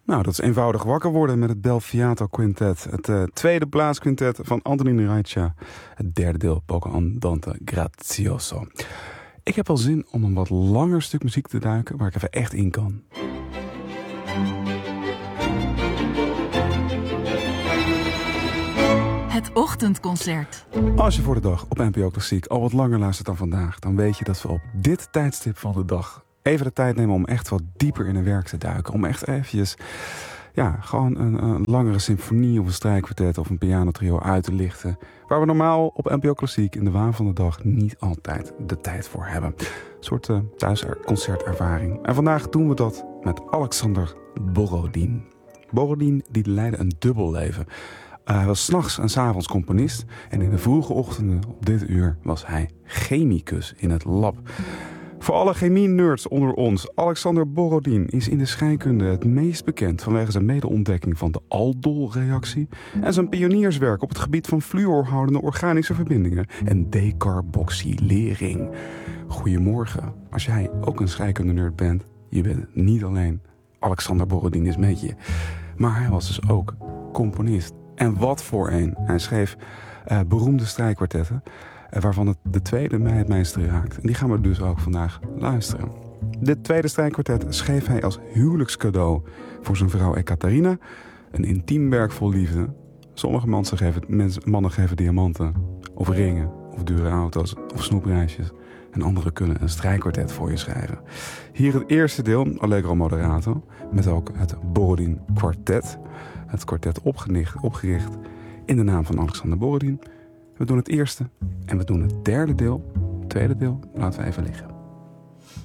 Nou, dat is eenvoudig wakker worden met het Del Fiato Quintet. Het tweede blaaskwintet van Antonino Riccia. Het derde deel, Poco Andante Grazioso. Ik heb wel zin om een wat langer stuk muziek te duiken waar ik even echt in kan. Het ochtendconcert. Als je voor de dag op NPO Klassiek al wat langer luistert dan vandaag, dan weet je dat we op dit tijdstip van de dag even de tijd nemen om echt wat dieper in het werk te duiken. Om echt eventjes, gewoon een langere symfonie of een strijkkwartet of een pianotrio uit te lichten. Waar we normaal op NPO Klassiek in de waan van de dag niet altijd de tijd voor hebben. Een soort thuisconcertervaring. En vandaag doen we dat met Alexander Borodin. Borodin die leidde een dubbel leven. Hij was 's nachts en 's avonds componist. En in de vroege ochtenden op dit uur was hij chemicus in het lab. Voor alle chemie-nerds onder ons, Alexander Borodin is in de scheikunde het meest bekend vanwege zijn mede-ontdekking van de aldolreactie en zijn pionierswerk op het gebied van fluorhoudende organische verbindingen en decarboxylering. Goedemorgen, als jij ook een scheikunde-nerd bent, je bent niet alleen Alexander Borodin is met je, maar hij was dus ook componist. En wat voor een. Hij schreef beroemde strijkkwartetten, waarvan het de tweede mij het meeste raakt. En die gaan we dus ook vandaag luisteren. Dit tweede strijkkwartet schreef hij als huwelijkscadeau voor zijn vrouw Ekaterina. Een intiem werk vol liefde. Sommige mannen geven diamanten, of ringen, of dure auto's, of snoepreisjes. En anderen kunnen een strijkkwartet voor je schrijven. Hier het eerste deel, Allegro Moderato, met ook het Borodin Kwartet. Het kwartet opgericht in de naam van Alexander Borodin. We doen het eerste en we doen het derde deel. Het tweede deel laten we even liggen.